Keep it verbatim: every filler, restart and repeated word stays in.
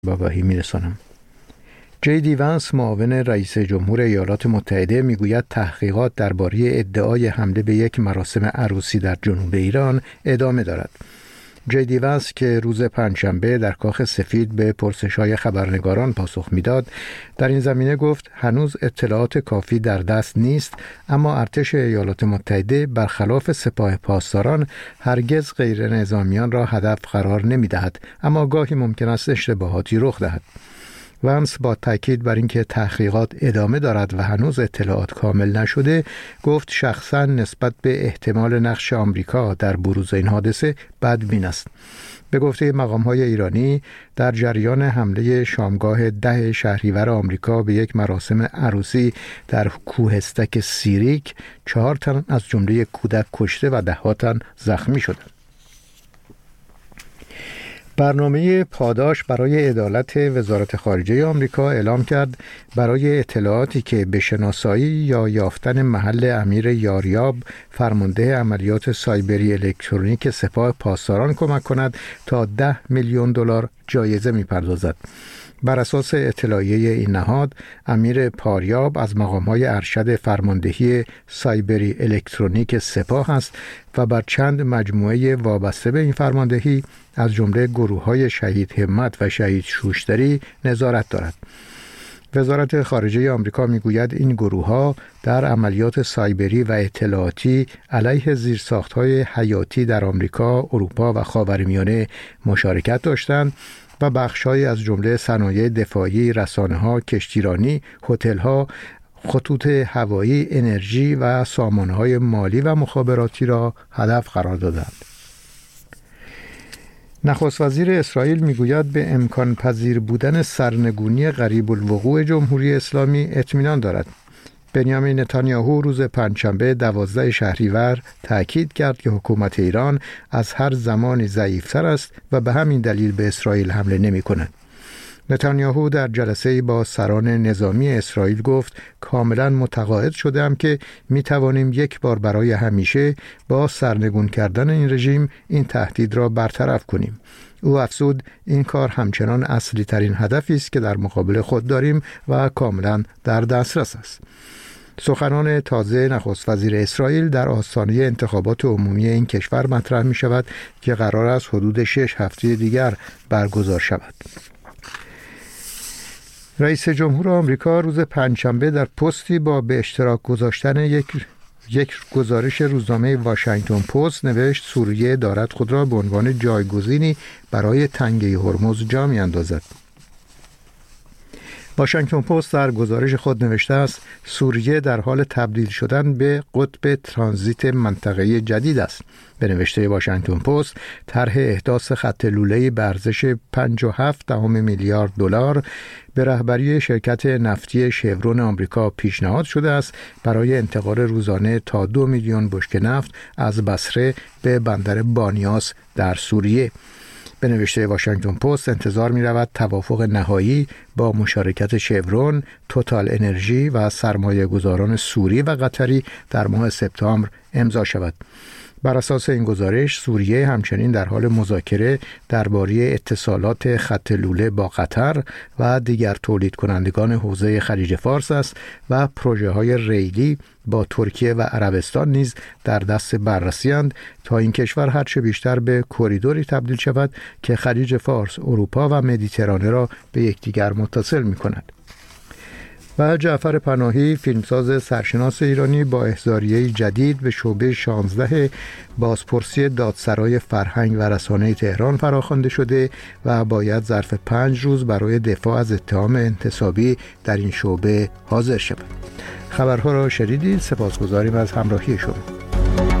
آگاهی می‌رسانم. جی دی وانس معاون رئیس جمهور ایالات متحده میگوید تحقیقات درباره ادعای حمله به یک مراسم عروسی در جنوب ایران ادامه دارد. جی دی وانس که روز پنجشنبه در کاخ سفید به پرسش‌های خبرنگاران پاسخ میداد، در این زمینه گفت هنوز اطلاعات کافی در دست نیست، اما ارتش ایالات متحده برخلاف سپاه پاسداران هرگز غیر نظامیان را هدف قرار نمی‌دهد، اما گاهی ممکن است اشتباهاتی رخ دهد. وانس با تاکید بر اینکه تحقیقات ادامه دارد و هنوز اطلاعات کامل نشده، گفت شخصا نسبت به احتمال نقش آمریکا در بروز این حادثه بدبین است. به گفته مقام‌های ایرانی، در جریان حمله شامگاه ده شهریور آمریکا به یک مراسم عروسی در کوهستک سیریک، چهار تن از جمله کودک کشته و ده ها تن زخمی شدند. برنامه پاداش برای عدالت وزارت خارجه آمریکا اعلام کرد برای اطلاعاتی که به شناسایی یا یافتن محل امیر یاریاب، فرمانده عملیات سایبری الکترونیک سپاه پاسداران کمک کند تا ده میلیون دلار جایزه می‌پردازد. بر اساس اطلاعیه این نهاد، امیر پاریاب از مقام‌های ارشد فرماندهی سایبری الکترونیک سپاه است و بر چند مجموعه وابسته به این فرماندهی از جمله گروه‌های شهید همت و شهید شوشتری نظارت دارد. وزارت خارجه آمریکا میگوید این گروه‌ها در عملیات سایبری و اطلاعاتی علیه زیرساخت‌های حیاتی در آمریکا، اروپا و خاورمیانه مشارکت داشتند و بخش‌هایی از جمله صنایع دفاعی، رسانه‌ها، کشتیرانی، هتل‌ها، خطوط هوایی، انرژی و سامانه‌های مالی و مخابراتی را هدف قرار دادند. نخست وزیر اسرائیل میگوید به امکان پذیر بودن سرنگونی قریب الوقوع جمهوری اسلامی اطمینان دارد. بنیامین نتانیاهو روز پنجشنبه دوازده شهریور تأکید کرد که حکومت ایران از هر زمانی ضعیف‌تر است و به همین دلیل به اسرائیل حمله نمی‌کند. نتانیاهو در جلسه‌ای با سران نظامی اسرائیل گفت کاملا متقاعد شدم که می توانیم یک بار برای همیشه با سرنگون کردن این رژیم این تهدید را برطرف کنیم. او افزود این کار همچنان اصلی ترین هدفی است که در مقابل خود داریم و کاملا در دسترس است. سخنان تازه نخست وزیر اسرائیل در آستانه انتخابات عمومی این کشور مطرح می شود که قرار است حدود شش هفته دیگر برگزار شود. رئیس جمهور آمریکا روز پنجشنبه در پستی با به اشتراک گذاشتن یک یک گزارش روزنامه واشنگتن پست نوشت سوریه دارد خود را به عنوان جایگزینی برای تنگه هرمز جا می‌اندازد. واشنگتن پست در گزارش خود نوشته است سوریه در حال تبدیل شدن به قطب ترانزیت منطقه جدید است. به نوشته واشنگتن پست، طرح احداث خط لوله‌ای به ارزش پنج و هفت دهم میلیارد دلار به رهبری شرکت نفتی شورون آمریکا پیشنهاد شده است برای انتقال روزانه تا دو میلیون بشکه نفت از بصره به بندر بانیاس در سوریه. به نوشته واشنگتن پست انتظار می رود توافق نهایی با مشارکت شورون، توتال انرژی و سرمایه گذاران سوری و قطری در ماه سپتامبر امضا شود. بر اساس این گزارش سوریه همچنین در حال مذاکره درباره اتصالات خط لوله با قطر و دیگر تولید کنندگان حوزه خلیج فارس است و پروژه های ریلی با ترکیه و عربستان نیز در دست بررسی اند تا این کشور هرچه بیشتر به کریدوری تبدیل شود که خلیج فارس، اروپا و مدیترانه را به یکدیگر متصل می کند. و جعفر پناهی، فیلمساز سرشناس ایرانی، با احضاریه جدید به شعبه شانزده بازپرسی دادسرای فرهنگ و رسانه تهران فراخوانده شده و باید ظرف پنج روز برای دفاع از اتهام انتصابی در این شعبه حاضر شود. خبرها را شنیدید. سپاسگزاریم از همراهی شما.